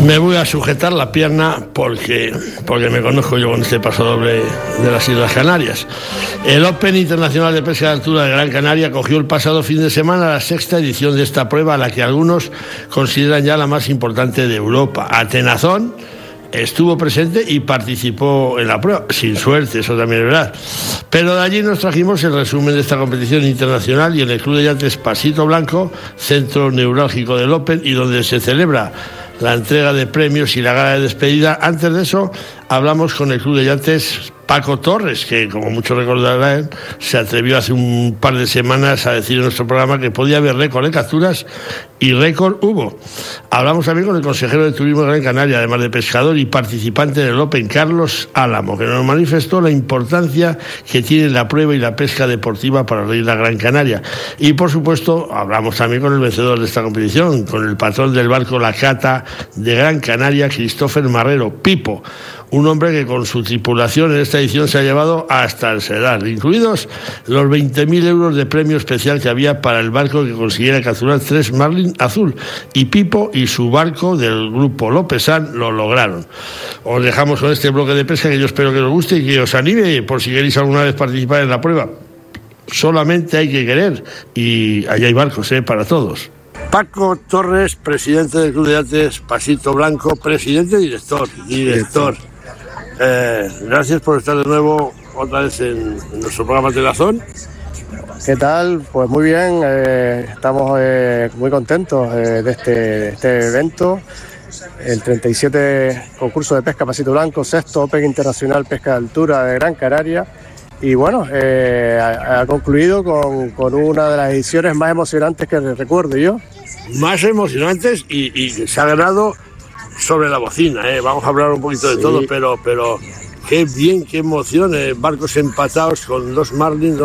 Me voy a sujetar la pierna porque me conozco yo con este paso doble de las Islas Canarias. El Open Internacional de Pesca de Altura de Gran Canaria acogió el pasado fin de semana la sexta edición de esta prueba, a la que algunos consideran ya la más importante de Europa. Atenazón estuvo presente y participó en la prueba, sin suerte, eso también es verdad. Pero de allí nos trajimos el resumen de esta competición internacional y en el Club de Yates Pasito Blanco, centro neurálgico del Open, y donde se celebra la entrega de premios y la gala de despedida. Antes de eso, hablamos con el Club de Yates Paco Torres, que, como muchos recordarán, se atrevió hace un par de semanas a decir en nuestro programa que podía haber récord de capturas, y récord hubo. Hablamos también con el consejero de Turismo de Gran Canaria, además de pescador y participante del Open, Carlos Álamo, que nos manifestó la importancia que tiene la prueba y la pesca deportiva para la isla Gran Canaria. Y, por supuesto, hablamos también con el vencedor de esta competición, con el patrón del barco La Cata de Gran Canaria, Christopher Marrero, Pipo, un hombre que con su tripulación en esta edición se ha llevado hasta el sedal, incluidos los 20.000 euros de premio especial que había para el barco que consiguiera capturar 3 marlin azul, y Pipo y su barco del grupo Lopesán lo lograron. Os dejamos con este bloque de pesca que yo espero que os guste y que os anime por si queréis alguna vez participar en la prueba. Solamente hay que querer, y allá hay barcos, para todos. Paco Torres, presidente del Club de Yates Pasito Blanco, presidente y director. Gracias por estar de nuevo otra vez en nuestro programa Atenazón. ¿Qué tal? Pues muy bien, estamos muy contentos de este evento, el 37 concurso de pesca Pasito Blanco, sexto Open Internacional Pesca de Altura de Gran Canaria. Y bueno, ha concluido con una de las ediciones más emocionantes que recuerdo yo. Más emocionantes y se ha ganado sobre la bocina, Vamos a hablar un poquito de todo, pero qué bien, qué emoción, barcos empatados con dos marlin,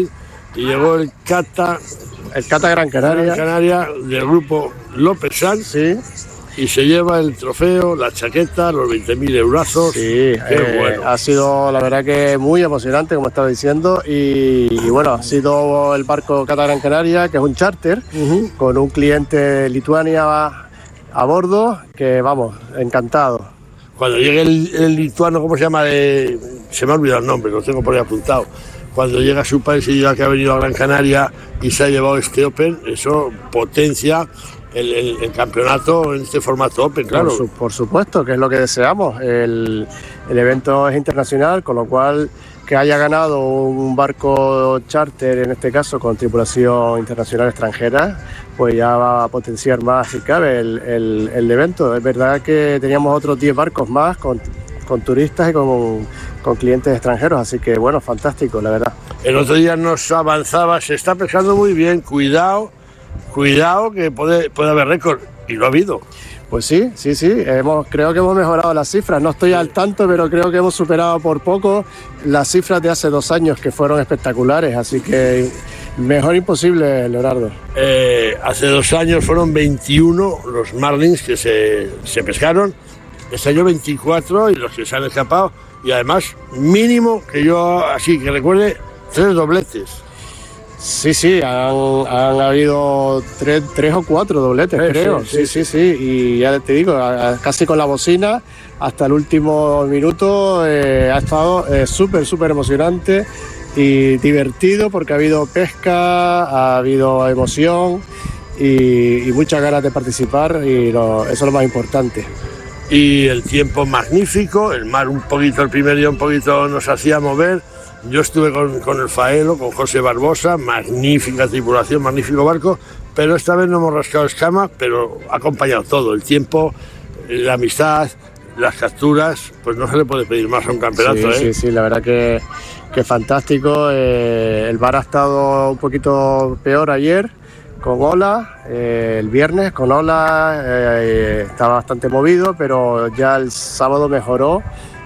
y llegó el Cata Gran Canaria del grupo Lopesán, sí, y se lleva el trofeo, la chaqueta, los 20.000 eurazos. Sí, qué bueno. Ha sido la verdad que muy emocionante, como estaba diciendo, y bueno, ha sido el barco Cata Gran Canaria, que es un charter, con un cliente de Lituania a bordo, que vamos, encantado. Cuando llegue el lituano, ¿cómo se llama? Se me ha olvidado el nombre, lo tengo por ahí apuntado. Cuando llega a su país y diga que ha venido a Gran Canaria y se ha llevado este Open, eso potencia el campeonato en este formato Open, claro. Por supuesto, que es lo que deseamos. El evento es internacional, con lo cual que haya ganado un barco charter, en este caso con tripulación internacional extranjera, pues ya va a potenciar más, si cabe, el evento. Es verdad que teníamos otros 10 barcos más con turistas y con clientes extranjeros, así que bueno, fantástico, la verdad. El otro día nos avanzaba, se está pescando muy bien, cuidado que puede haber récord, y lo ha habido. Pues sí, creo que hemos mejorado las cifras, no estoy al tanto, pero creo que hemos superado por poco las cifras de hace 2 años, que fueron espectaculares, así que mejor imposible, Leonardo. Hace 2 años fueron 21 los marlins que se pescaron, este año 24 y los que se han escapado, y además mínimo, que yo así que recuerde, 3 dobletes. Sí, han habido 3 o 4 dobletes, creo. Sí, y ya te digo, casi con la bocina, hasta el último minuto, ha estado súper emocionante y divertido, porque ha habido pesca, ha habido emoción y muchas ganas de participar, y eso es lo más importante. Y el tiempo magnífico, el mar un poquito, el primer día un poquito nos hacía mover. Yo estuve con el Faelo, con José Barbosa, magnífica tripulación, magnífico barco, pero esta vez no hemos rascado escama, pero ha acompañado todo, el tiempo, la amistad, las capturas, pues no se le puede pedir más a un campeonato. Sí, la verdad que fantástico. El bar ha estado un poquito peor ayer, con ola, el viernes con ola, estaba bastante movido, pero ya el sábado mejoró.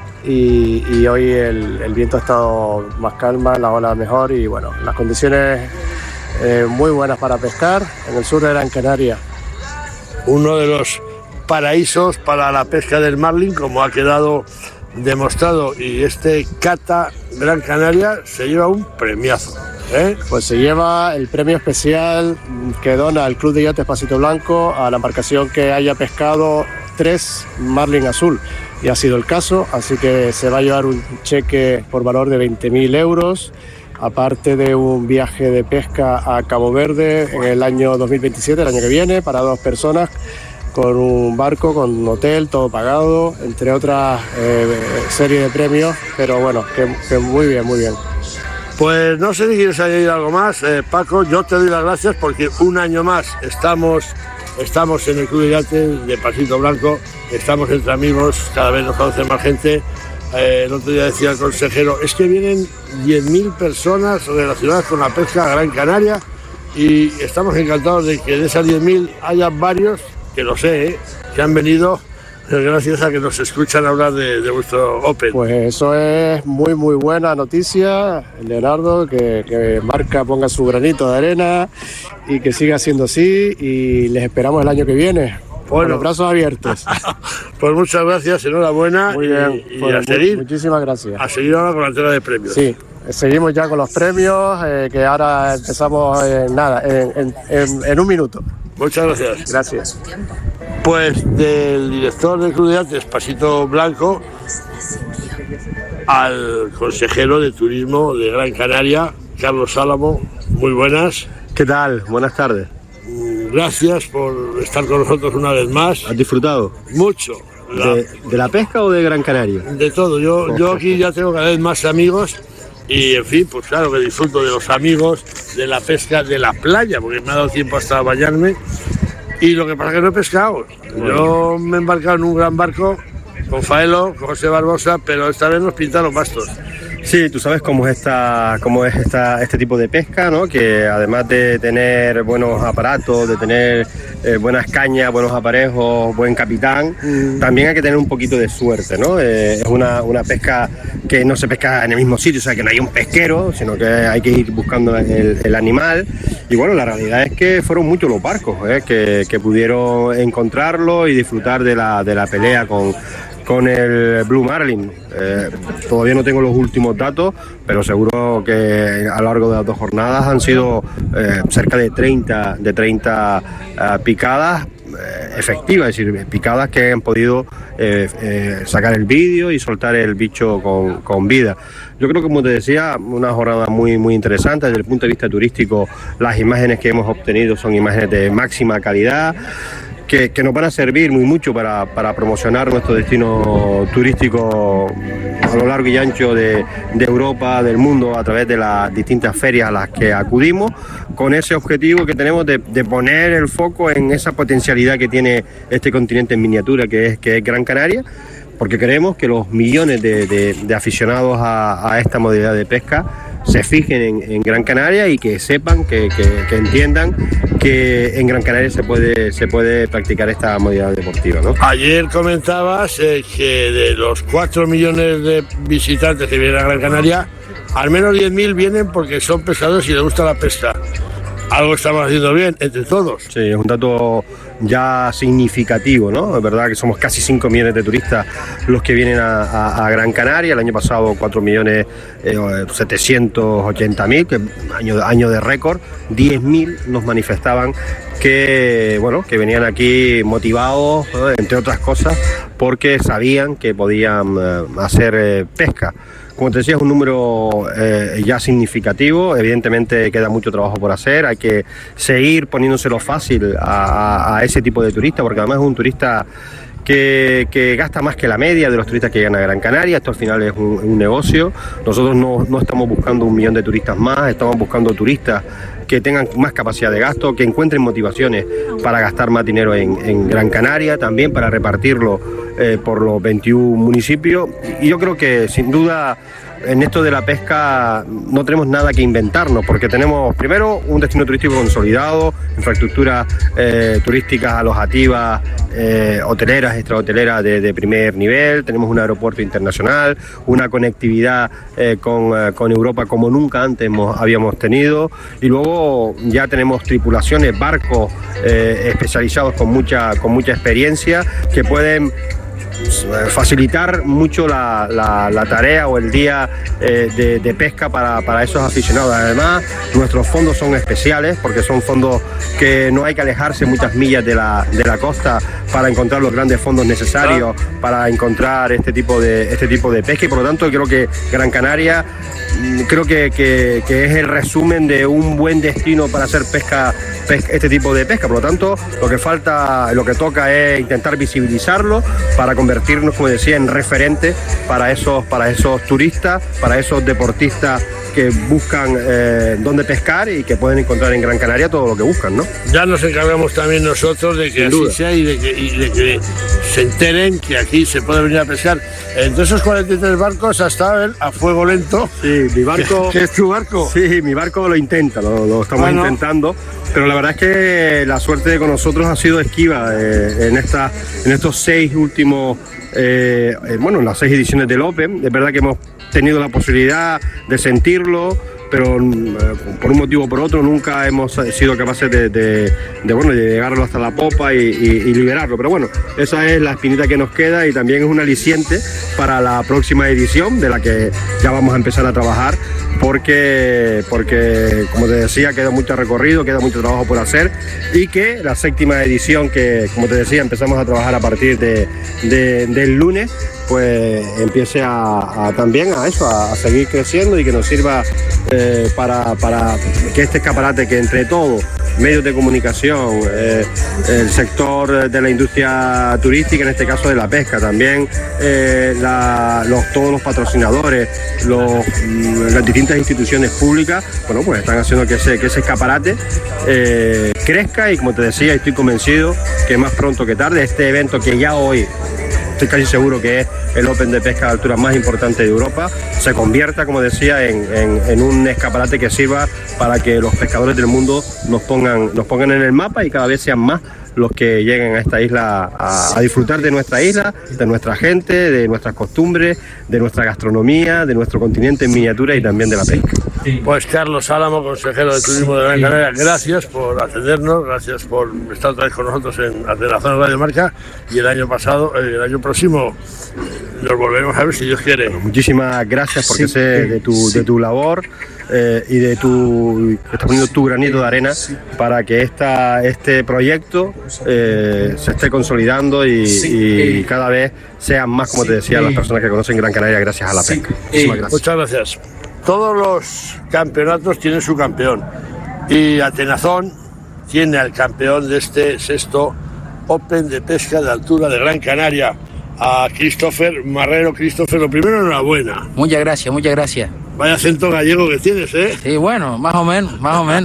Y hoy el viento ha estado más calma, la ola mejor, y bueno, las condiciones muy buenas para pescar en el sur de Gran Canaria. Uno de los paraísos para la pesca del marlin, como ha quedado demostrado, y este Cata Gran Canaria se lleva un premiazo. Pues se lleva el premio especial que dona el Club de Yates Pasito Blanco a la embarcación que haya pescado 3 marlin azul, y ha sido el caso, así que se va a llevar un cheque por valor de 20.000 euros, aparte de un viaje de pesca a Cabo Verde en el año 2027, el año que viene, para 2 personas, con un barco, con un hotel, todo pagado, entre otras serie de premios, pero bueno, que muy bien, muy bien. Pues no sé si quieres añadir algo más, Paco. Yo te doy las gracias porque un año más estamos en el Club de Yates de Pasito Blanco, estamos entre amigos, cada vez nos conoce más gente. El otro día decía el consejero, es que vienen 10.000 personas relacionadas con la pesca a Gran Canaria y estamos encantados de que de esas 10.000 haya varios, que lo sé, que han venido gracias a que nos escuchan hablar de vuestro Open. Pues eso es muy muy buena noticia, Leonardo, que Marca ponga su granito de arena y que siga siendo así, y les esperamos el año que viene. Con los brazos abiertos. Pues muchas gracias, enhorabuena. Muy bien, y a seguir. Muchísimas gracias. A seguir ahora con la entrega de premios. Sí, seguimos ya con los premios, que ahora empezamos en un minuto. Muchas gracias. Gracias. Pues del director del Club de Yates Pasito Blanco al consejero de turismo de Gran Canaria, Carlos Álamo. Muy buenas. ¿Qué tal? Buenas tardes. Gracias por estar con nosotros una vez más. ¿Has disfrutado? Mucho. ¿De la pesca o de Gran Canaria? De todo. Yo aquí ya tengo cada vez más amigos y, en fin, pues claro que disfruto de los amigos, de la pesca, de la playa, porque me ha dado tiempo hasta bañarme. Y lo que pasa es que no he pescado. Yo me he embarcado en un gran barco con Faelo, con José Barbosa, pero esta vez nos pintaron bastos. Sí, tú sabes cómo es este tipo de pesca, ¿no? Que además de tener buenos aparatos, de tener buenas cañas, buenos aparejos, buen capitán, también hay que tener un poquito de suerte, ¿no? Es una pesca que no se pesca en el mismo sitio, o sea, que no hay un pesquero, sino que hay que ir buscando el animal. Y bueno, la realidad es que fueron muchos los barcos que pudieron encontrarlo y disfrutar de la pelea con el Blue Marlin. Todavía no tengo los últimos datos, pero seguro que a lo largo de las 2 jornadas han sido cerca de 30 picadas efectivas, es decir, picadas que han podido sacar el vídeo y soltar el bicho con vida. Yo creo que, como te decía, una jornada muy muy interesante desde el punto de vista turístico. Las imágenes que hemos obtenido son imágenes de máxima calidad, que nos van a servir muy mucho para promocionar nuestro destino turístico a lo largo y ancho de Europa, del mundo, a través de las distintas ferias a las que acudimos, con ese objetivo que tenemos de poner el foco en esa potencialidad que tiene este continente en miniatura que es Gran Canaria, porque creemos que los millones de aficionados a esta modalidad de pesca se fijen en Gran Canaria y que sepan, que entiendan que en Gran Canaria se puede practicar esta modalidad deportiva, ¿no? Ayer comentabas que de los 4 millones de visitantes que vienen a Gran Canaria, al menos 10.000 vienen porque son pescadores y les gusta la pesca. Algo estamos haciendo bien entre todos. Sí, es un dato ya significativo, ¿no? Es verdad que somos casi 5 millones de turistas los que vienen a Gran Canaria. El año pasado 4.780.000, que año de récord. 10.000 nos manifestaban que venían aquí motivados, entre otras cosas, porque sabían que podían hacer pesca. Como te decía, es un número ya significativo. Evidentemente queda mucho trabajo por hacer, hay que seguir poniéndoselo fácil a ese tipo de turista, porque además es un turista que gasta más que la media de los turistas que llegan a Gran Canaria. Esto al final es un negocio. Nosotros no estamos buscando 1 millón de turistas más, estamos buscando turistas que tengan más capacidad de gasto, que encuentren motivaciones para gastar más dinero en Gran Canaria, también para repartirlo por los 21 municipios. Y yo creo que sin duda en esto de la pesca no tenemos nada que inventarnos, porque tenemos primero un destino turístico consolidado, infraestructuras turísticas alojativas, hoteleras, extrahoteleras de primer nivel, tenemos un aeropuerto internacional, una conectividad con Europa como nunca antes habíamos tenido, y luego ya tenemos tripulaciones, barcos especializados con mucha experiencia, que pueden facilitar mucho la tarea o el día de pesca para esos aficionados. Además, nuestros fondos son especiales porque son fondos que no hay que alejarse muchas millas de la costa para encontrar los grandes fondos necesarios para encontrar este tipo de pesca, y por lo tanto creo que Gran Canaria que es el resumen de un buen destino para hacer este tipo de pesca. Por lo tanto, lo que toca es intentar visibilizarlo para convertirnos, como decía, en referente para esos turistas, para esos deportistas que buscan dónde pescar y que pueden encontrar en Gran Canaria todo lo que buscan, ¿no? Ya nos encargamos también nosotros de que así sea y de que se enteren que aquí se puede venir a pescar. Entre esos 43 barcos ha estado él a fuego lento. Sí, mi barco... ¿Qué es tu barco? Sí, mi barco lo intenta, lo estamos intentando, pero la verdad es que la suerte con nosotros ha sido esquiva en estos 6 últimos... en las 6 ediciones del Open. Es verdad que hemos tenido la posibilidad de sentirlo, pero por un motivo o por otro nunca hemos sido capaces de llegarlo hasta la popa y liberarlo. Pero bueno, esa es la espinita que nos queda y también es un aliciente para la próxima edición, de la que ya vamos a empezar a trabajar, porque como te decía, queda mucho recorrido, queda mucho trabajo por hacer, y que la 7ª edición, que como te decía empezamos a trabajar a partir del lunes, pues empiece también a seguir creciendo y que nos sirva para que este escaparate, que entre todos, medios de comunicación, el sector de la industria turística, en este caso de la pesca, también todos los patrocinadores, las distintas instituciones públicas, bueno, pues están haciendo que ese escaparate crezca, y como te decía, estoy convencido que más pronto que tarde este evento, que ya hoy estoy casi seguro que es el Open de pesca de altura más importante de Europa, se convierta, como decía, en un escaparate que sirva para que los pescadores del mundo nos pongan en el mapa y cada vez sean más los que lleguen a esta isla a disfrutar de nuestra isla, de nuestra gente, de nuestras costumbres, de nuestra gastronomía, de nuestro continente en miniatura y también de la pesca. Pues Carlos Álamo, consejero de Turismo de Gran Canaria, gracias por atendernos, gracias por estar otra vez con nosotros en Aceleración Radio Marca, y el año próximo nos volveremos a ver, si Dios quiere. Bueno, muchísimas gracias, porque sé de tu labor y que estás poniendo tu granito de arena para que este proyecto se esté consolidando y cada vez sean más, como te decía, las personas que conocen Gran Canaria gracias a la pesca. Muchas gracias. Todos los campeonatos tienen su campeón, y Atenazón tiene al campeón de este 6º Open de pesca de altura de Gran Canaria, a Christopher Marrero. Christopher, lo primero, enhorabuena. Muchas gracias. Vaya acento gallego que tienes, ¿eh? Sí, bueno, más o menos.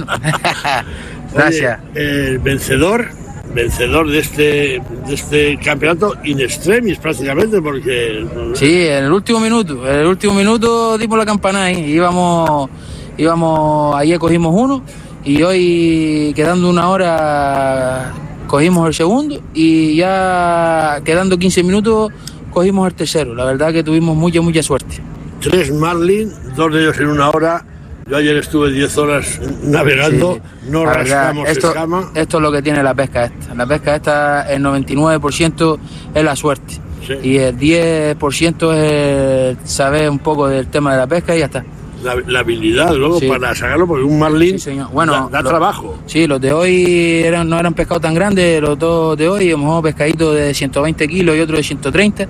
Gracias. Oye, el vencedor de este campeonato in extremis prácticamente, porque... Sí, en el último minuto dimos la campanada y íbamos, ayer cogimos uno, y hoy, quedando una hora, cogimos el segundo, y ya quedando 15 minutos cogimos el tercero. La verdad que tuvimos mucha suerte. 3 marlin, 2 de ellos en una hora. Yo ayer estuve 10 horas navegando, sí, no rascamos escama. Esto es lo que tiene la pesca esta. La pesca esta, el 99% es la suerte. Sí. Y el 10% es saber un poco del tema de la pesca y ya está. La habilidad luego, sí, para sacarlo, porque un marlin, sí, bueno, da trabajo. Sí, los de hoy no eran pescados tan grandes, los dos de hoy, hemos pescaditos de 120 kilos y otro de 130.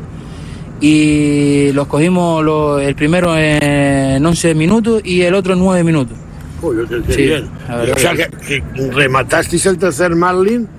Y los cogimos el primero en 11 minutos y el otro en 9 minutos. Uy, qué sí, bien. O sea, que rematasteis el tercer marlin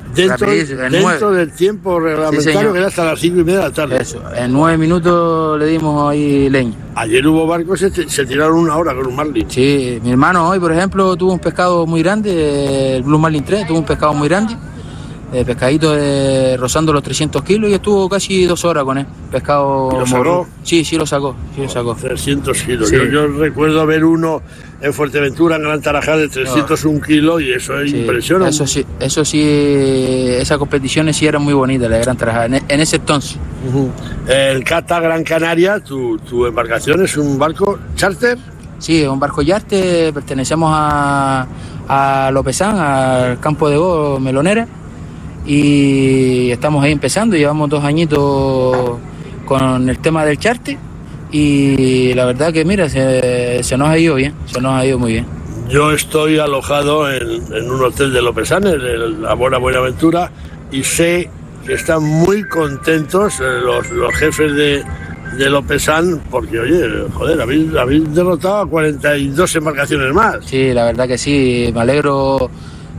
dentro del tiempo reglamentario, sí, que era hasta las 5:30 de la tarde. Eso, en 9 minutos le dimos ahí leña. Ayer hubo barcos que se tiraron una hora con un marlin. Sí, mi hermano hoy, por ejemplo, tuvo un pescado muy grande, el Blue Marlin 3, tuvo un pescado muy grande. Pescadito rozando los 300 kilos, y estuvo casi 2 horas con él. Pescado. ¿Lo sacó? Sí, lo sacó. 300 kilos. Sí. Yo recuerdo ver uno en Fuerteventura, en Gran Tarajal, de 301 kilos, y eso es impresionante. Eso sí, esas competiciones sí eran muy bonitas, la de Gran Tarajal, en ese entonces. El Cata Gran Canaria, tu embarcación, ¿es un barco charter? Sí, es un barco charter, pertenecemos a Lopezán, al campo de Go Melonera. y estamos ahí empezando, llevamos 2 añitos con el tema del charter y la verdad que mira, se nos ha ido bien, se nos ha ido muy bien. Yo estoy alojado en un hotel de Lopesan, en la Buenaventura, y sé que están muy contentos los jefes de Lopesan, porque oye, joder, habéis derrotado a 42 embarcaciones más. Sí, la verdad que sí, me alegro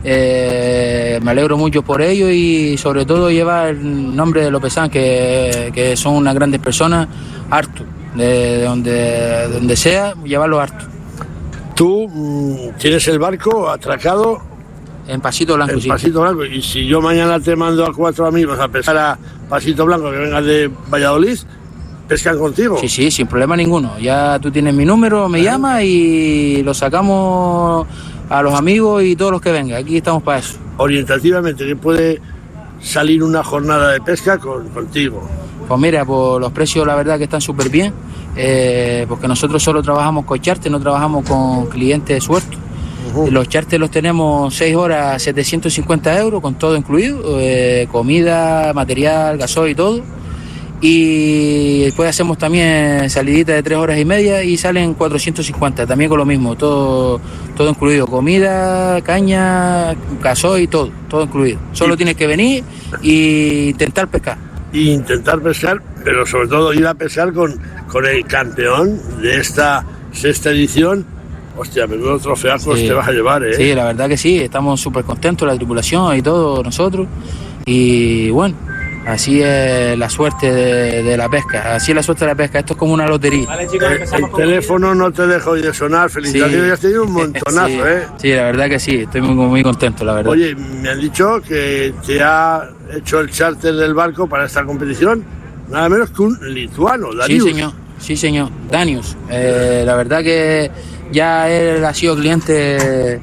mucho por ello y sobre todo lleva el nombre de Lopesan, que son unas grandes personas, harto, de donde sea, llevarlo harto. Tú tienes el barco atracado en Pasito Blanco, en Pasito Blanco, y si yo mañana te mando a 4 amigos a pescar a Pasito Blanco que vengan de Valladolid, ¿pescan contigo? Sí, sin problema ninguno. Ya tú tienes mi número, me llamas y lo sacamos a los amigos y todos los que vengan. Aquí estamos para eso. Orientativamente, ¿qué puede salir una jornada de pesca contigo? Pues mira, por los precios la verdad que están súper bien, porque nosotros solo trabajamos con charter, no trabajamos con clientes de suelto. Los charters los tenemos 6 horas, 750 euros con todo incluido, comida, material, gasoil y todo. Y después hacemos también salidita de 3 horas y media y salen 450, también con lo mismo, todo incluido, comida, caña, gasoil y todo incluido. Solo tienes que venir e intentar pescar. Pero sobre todo ir a pescar con el campeón de esta 6ª edición. Hostia, menudo trofeazos te vas a llevar, ¿eh? Sí, la verdad que sí, estamos súper contentos, la tripulación y todo, nosotros. Y bueno, así es la suerte de la pesca, así es la suerte de la pesca, esto es como una lotería. Vale, chicos, el teléfono no te dejo de sonar, felicitaciones, ya has tenido un montonazo, sí, ¿eh? Sí, la verdad que sí, estoy muy contento, la verdad. Oye, me han dicho que te ha hecho el charter del barco para esta competición, nada menos que un lituano, Darius. Sí, señor, Danius. La verdad que ya él ha sido cliente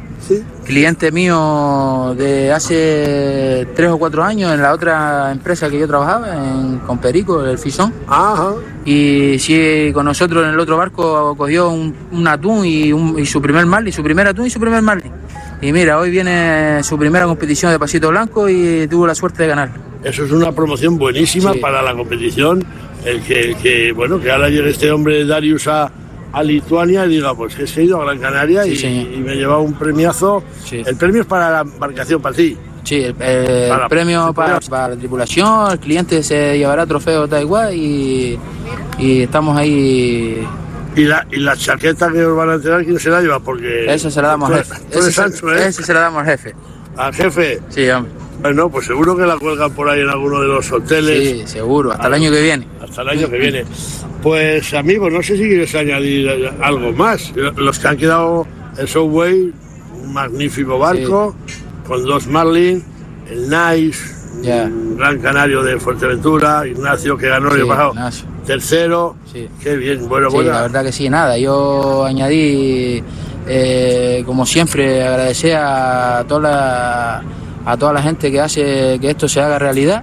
mío de hace 3 o 4 años en la otra empresa que yo trabajaba, con Perico, el Fisón. Ajá. Y sí, con nosotros en el otro barco cogió un atún y su primer marlin, su primer atún y su primer marlin. Y mira, hoy viene su primera competición de Pasito Blanco y tuvo la suerte de ganar. Eso es una promoción buenísima para la competición, el que ahora llegue este hombre Darius a Lituania y diga, pues que he ido a Gran Canaria y me he llevado un premiazo. Sí. El premio es para la embarcación, para ti. Sí, el premio para la tripulación, el cliente se llevará trofeo tal igual y estamos ahí. ¿Y la chaqueta que os van a entregar, quién se la lleva? Porque eso se la damos al jefe. Ese se la damos al jefe. ¿Al jefe? Sí, hombre. Bueno, pues seguro que la cuelgan por ahí en alguno de los hoteles. Sí, seguro, hasta el año que viene. Hasta el año que viene. Pues amigos, no sé si quieres añadir algo más. Los que han quedado en Subway, un magnífico barco, con 2 marlin, el Nice, Gran Canario de Fuerteventura, Ignacio que ganó el año pasado, Ignacio. Tercero, qué bien, bueno. La verdad que sí, nada, yo añadí, como siempre, agradecer a toda la gente que hace que esto se haga realidad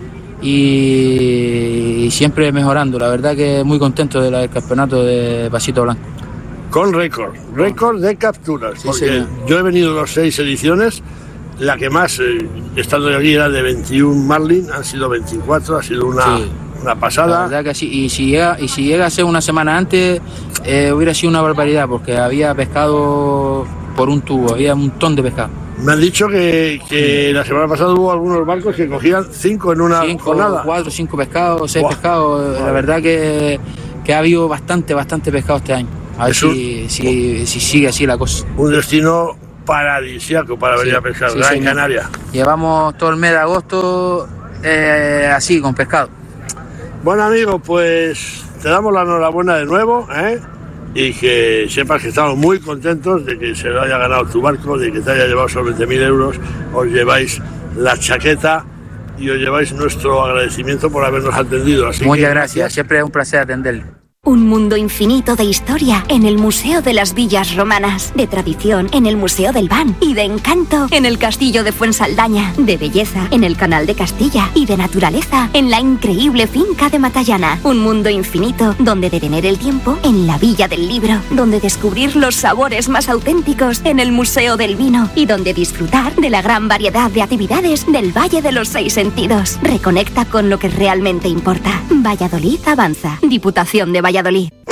y siempre mejorando. La verdad que muy contento del campeonato de Pasito Blanco. Con récord de capturas, porque yo he venido 6 ediciones, la que más, estando aquí, era de 21 marlin, han sido 24, ha sido una pasada. La verdad que sí, y si llega a ser una semana antes, hubiera sido una barbaridad, porque había pescado por un tubo, había un montón de pescado. Me han dicho que la semana pasada hubo algunos barcos que cogían 5 en una jornada. 4, 5 pescados, 6 pescados. La verdad que ha habido bastante pescado este año. A ver si sigue así la cosa. Un destino paradisíaco para venir a pescar, Gran Canaria. Llevamos todo el mes de agosto así, con pescado. Bueno, amigos, pues te damos la enhorabuena de nuevo, y que sepas que estamos muy contentos de que se lo haya ganado tu barco, de que te haya llevado sobre 20.000 euros, os lleváis la chaqueta y os lleváis nuestro agradecimiento por habernos atendido. Así Muchas gracias, siempre es un placer atenderle. Un mundo infinito de historia en el Museo de las Villas Romanas, de tradición en el Museo del Ban y de encanto en el Castillo de Fuensaldaña, de belleza en el Canal de Castilla y de naturaleza en la increíble finca de Matallana. Un mundo infinito donde detener el tiempo en la Villa del Libro, donde descubrir los sabores más auténticos en el Museo del Vino y donde disfrutar de la gran variedad de actividades del Valle de los Seis Sentidos. Reconecta con lo que realmente importa. Valladolid avanza. Diputación de Valladolid.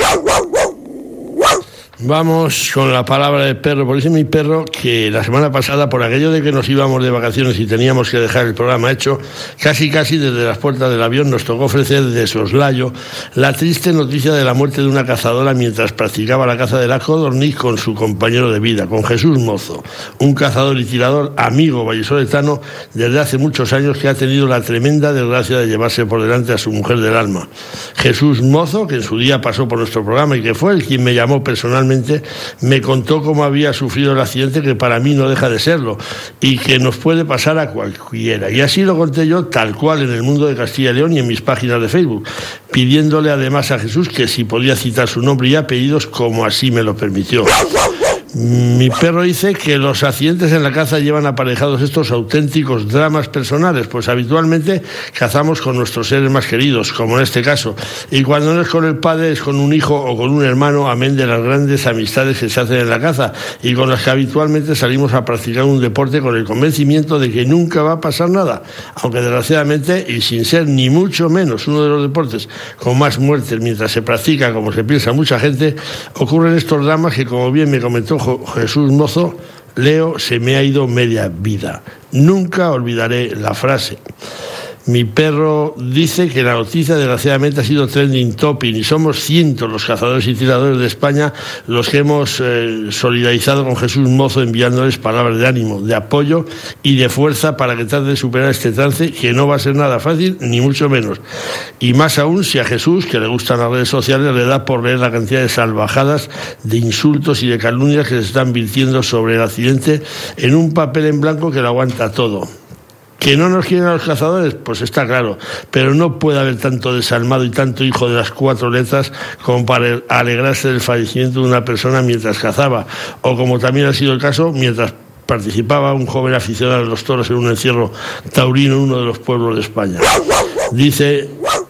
Vamos con la palabra del perro, porque dice mi perro que la semana pasada, por aquello de que nos íbamos de vacaciones y teníamos que dejar el programa hecho, casi desde las puertas del avión nos tocó ofrecer de soslayo la triste noticia de la muerte de una cazadora mientras practicaba la caza de la codorniz con su compañero de vida, con Jesús Mozo, un cazador y tirador amigo vallisoletano desde hace muchos años que ha tenido la tremenda desgracia de llevarse por delante a su mujer del alma. Jesús Mozo, que en su día pasó por nuestro programa y que fue el quien me llamó personalmente, me contó cómo había sufrido el accidente, que para mí no deja de serlo y que nos puede pasar a cualquiera. Y así lo conté yo tal cual en El Mundo de Castilla y León y en mis páginas de Facebook, pidiéndole además a Jesús que si podía citar su nombre y apellidos como así me lo permitió. Mi perro dice que los accidentes en la caza llevan aparejados estos auténticos dramas personales, pues habitualmente cazamos con nuestros seres más queridos, como en este caso, y cuando no es con el padre es con un hijo o con un hermano, amén de las grandes amistades que se hacen en la caza y con las que habitualmente salimos a practicar un deporte con el convencimiento de que nunca va a pasar nada, aunque desgraciadamente, y sin ser ni mucho menos uno de los deportes con más muertes mientras se practica, como se piensa mucha gente, ocurren estos dramas que, como bien me comentó Jesús Mozo, leo, se me ha ido media vida. Nunca olvidaré la frase. Mi perro dice que la noticia desgraciadamente ha sido trending topic y somos cientos los cazadores y tiradores de España los que hemos solidarizado con Jesús Mozo enviándoles palabras de ánimo, de apoyo y de fuerza para que trate de superar este trance que no va a ser nada fácil ni mucho menos. Y más aún si a Jesús, que le gustan las redes sociales, le da por leer la cantidad de salvajadas, de insultos y de calumnias que se están virtiendo sobre el accidente en un papel en blanco que lo aguanta todo. ¿Que no nos quieren a los cazadores? Pues está claro, pero no puede haber tanto desalmado y tanto hijo de las 4 letras como para alegrarse del fallecimiento de una persona mientras cazaba, o como también ha sido el caso, mientras participaba un joven aficionado a los toros en un encierro taurino en uno de los pueblos de España. Dice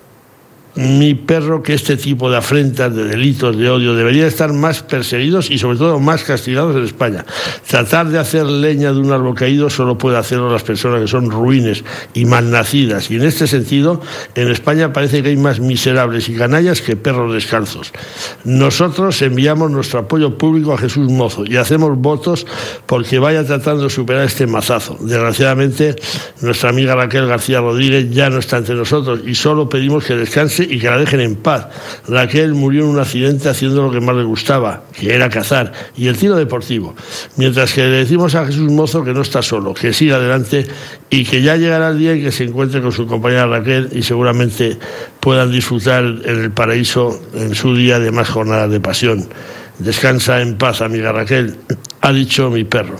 mi perro que este tipo de afrentas, de delitos, de odio, deberían estar más perseguidos y sobre todo más castigados en España. Tratar de hacer leña de un árbol caído solo puede hacerlo las personas que son ruines y malnacidas, y en este sentido en España parece que hay más miserables y canallas que perros descalzos. Nosotros enviamos nuestro apoyo público a Jesús Mozo y hacemos votos porque vaya tratando de superar este mazazo. Desgraciadamente nuestra amiga Raquel García Rodríguez ya no está entre nosotros y solo pedimos que descanse y que la dejen en paz. Raquel murió en un accidente haciendo lo que más le gustaba, que era cazar y el tiro deportivo. Mientras que le decimos a Jesús Mozo que no está solo, que siga adelante y que ya llegará el día en que se encuentre con su compañera Raquel y seguramente puedan disfrutar en el paraíso en su día de más jornadas de pasión. Descansa en paz, amiga Raquel, ha dicho mi perro.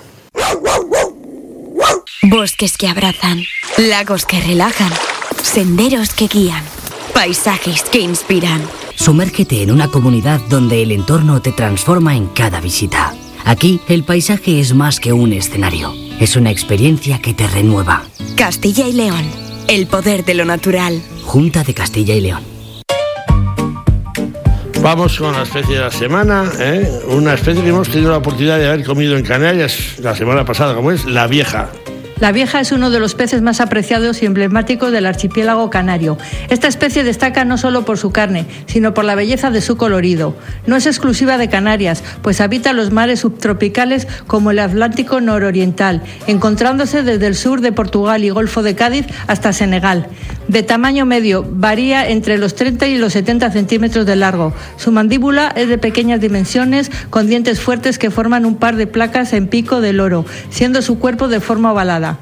Bosques que abrazan, lagos que relajan, senderos que guían, paisajes que inspiran. Sumérgete en una comunidad donde el entorno te transforma en cada visita. Aquí, el paisaje es más que un escenario. Es una experiencia que te renueva. Castilla y León, el poder de lo natural. Junta de Castilla y León. Vamos con la especie de la semana, una especie que hemos tenido la oportunidad de haber comido en Canarias la semana pasada, como es la vieja. La vieja es uno de los peces más apreciados y emblemáticos del archipiélago canario. Esta especie destaca no solo por su carne, sino por la belleza de su colorido. No es exclusiva de Canarias, pues habita los mares subtropicales como el Atlántico nororiental, encontrándose desde el sur de Portugal y Golfo de Cádiz hasta Senegal. De tamaño medio, varía entre los 30 y los 70 centímetros de largo. Su mandíbula es de pequeñas dimensiones, con dientes fuertes que forman un par de placas en pico de loro, siendo su cuerpo de forma ovalada.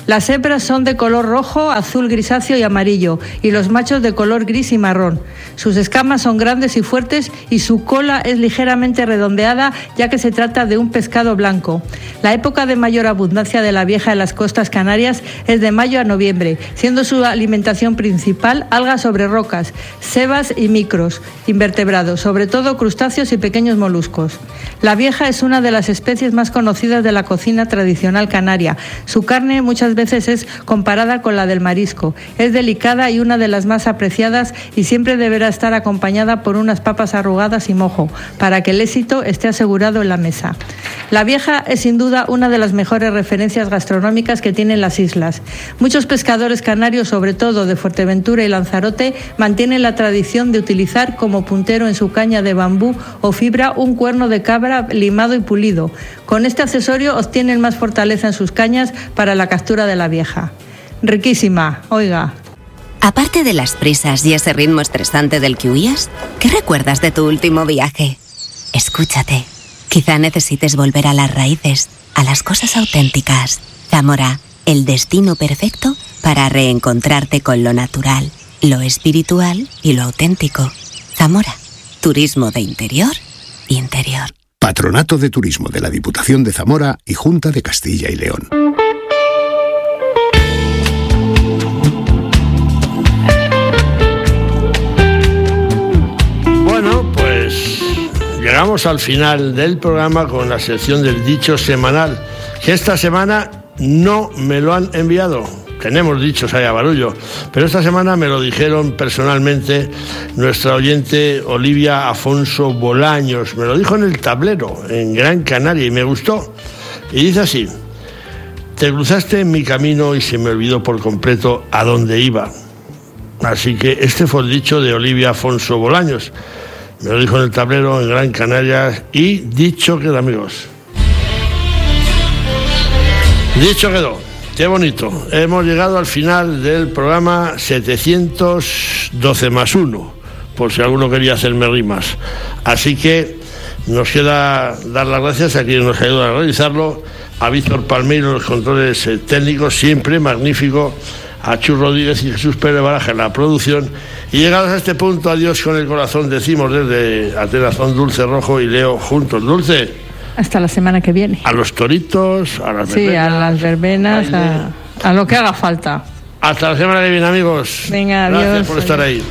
Las hembras son de color rojo, azul grisáceo y amarillo, y los machos de color gris y marrón. Sus escamas son grandes y fuertes y su cola es ligeramente redondeada, ya que se trata de un pescado blanco. La época de mayor abundancia de la vieja en las costas canarias es de mayo a noviembre, siendo su alimentación principal algas sobre rocas, sebas y micros invertebrados, sobre todo crustáceos y pequeños moluscos. La vieja es una de las especies más conocidas de la cocina tradicional canaria. Su carne muchas veces es comparada con la del marisco. Es delicada y una de las más apreciadas, y siempre deberá estar acompañada por unas papas arrugadas y mojo, para que el éxito esté asegurado en la mesa. La vieja es sin duda una de las mejores referencias gastronómicas que tienen las islas. Muchos pescadores canarios, sobre todo de Fuerteventura y Lanzarote, mantienen la tradición de utilizar como puntero en su caña de bambú o fibra un cuerno de cabra limado y pulido. Con este accesorio obtienen más fortaleza en sus cañas para la captura de la vieja. Riquísima, oiga. Aparte de las prisas y ese ritmo estresante del que huías, ¿qué recuerdas de tu último viaje? Escúchate. Quizá necesites volver a las raíces, a las cosas auténticas. Zamora, el destino perfecto para reencontrarte con lo natural, lo espiritual y lo auténtico. Zamora, turismo de interior, interior. Patronato de Turismo de la Diputación de Zamora y Junta de Castilla y León. Bueno, pues llegamos al final del programa con la sección del dicho semanal, que esta semana no me lo han enviado. Tenemos dichos ahí a barullo, pero esta semana me lo dijeron personalmente nuestra oyente Olivia Afonso Bolaños. Me lo dijo en el tablero, en Gran Canaria, y me gustó. Y dice así: te cruzaste en mi camino y se me olvidó por completo a dónde iba. Así que este fue el dicho de Olivia Afonso Bolaños. Me lo dijo en el tablero, en Gran Canaria, y dicho quedó, amigos. Dicho quedó. Qué bonito. Hemos llegado al final del programa 712 más 1, por si alguno quería hacerme rimas. Así que nos queda dar las gracias a quienes nos ayudan a realizarlo, a Víctor Palmeiro en los controles técnicos, siempre magnífico, a Chus Rodríguez y Jesús Pérez Baraja en la producción. Y llegados a este punto, adiós con el corazón, decimos desde Atenazón Dulce Rojo y Leo juntos. Dulce. Hasta la semana que viene. A los toritos, a las verbenas. Sí, a las verbenas, a lo que haga falta. Hasta la semana que viene, amigos. Venga, adiós. Gracias por estar ahí.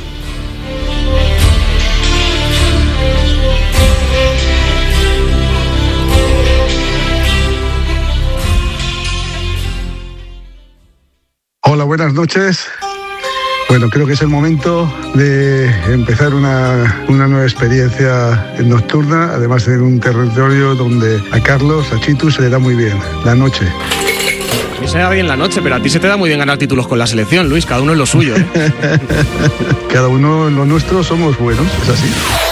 Hola, buenas noches. Bueno, creo que es el momento de empezar una nueva experiencia nocturna, además en un territorio donde a Carlos, a Chitu, se le da muy bien la noche. A mí se me da bien la noche, pero a ti se te da muy bien ganar títulos con la selección, Luis, cada uno en lo suyo, ¿eh? Cada uno en lo nuestro somos buenos, es así.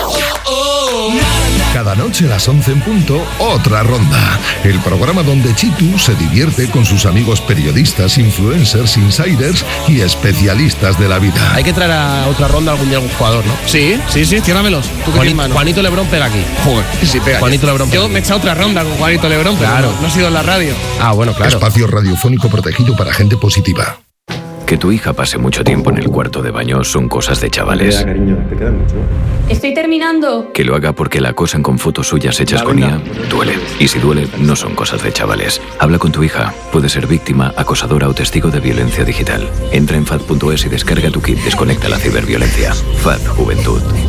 Cada noche a las 11 en punto, otra ronda. El programa donde Chitu se divierte con sus amigos periodistas, influencers, insiders y especialistas de la vida. Hay que traer a otra ronda algún día algún jugador, ¿no? Sí, ciérramelos. Juanito Lebrón pega aquí. Joder, sí pega. Juanito Lebrón pega. Yo me he echado otra ronda con Juanito Lebrón, claro. Pero no ha sido en la radio. Ah, bueno, claro. Espacio radiofónico protegido para gente positiva. Que tu hija pase mucho tiempo en el cuarto de baño son cosas de chavales. Cariño, te queda mucho. Estoy terminando. Que lo haga porque la acosan con fotos suyas hechas con IA, duele. Y si duele, no son cosas de chavales. Habla con tu hija. Puede ser víctima, acosadora o testigo de violencia digital. Entra en FAD.es y descarga tu kit Desconecta la ciberviolencia. FAD Juventud.